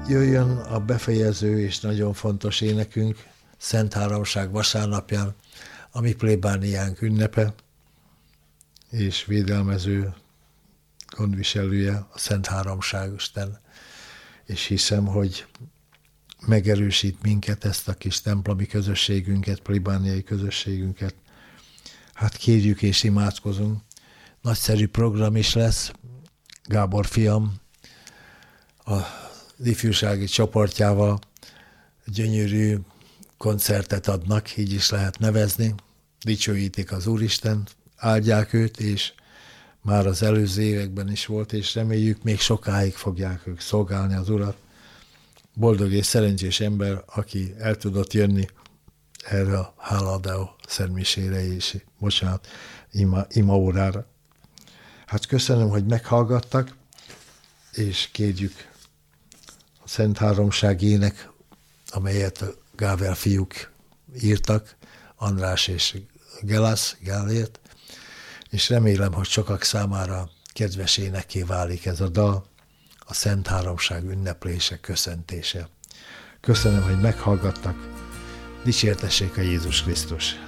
jöjjön a befejező és nagyon fontos énekünk Szent Háromság vasárnapján, a mi plébániánk ünnepe, és védelmező gondviselője a Szent Háromság Isten. És hiszem, hogy megerősít minket, ezt a kis templomi közösségünket, plébániai közösségünket. Hát kérjük és imádkozunk. Nagyszerű program is lesz. Gábor fiam a ifjúsági csoportjával gyönyörű koncertet adnak, így is lehet nevezni. Dicsőítik az Úristen, áldják őt, és már az előző években is volt, és reméljük, még sokáig fogják ők szolgálni az Urat. Boldog és szerencsés ember, aki el tudott jönni erre a hálaadó szentmisére és, imaórára. Hát köszönöm, hogy meghallgattak, és kérjük a Szent Háromság ének, amelyet a Gáver fiúk írtak, András és Gellért, és remélem, hogy sokak számára kedves énekké válik ez a dal, a Szent Háromság ünneplése, köszöntése. Köszönöm, hogy meghallgattak, dicsértessék a Jézus Krisztus!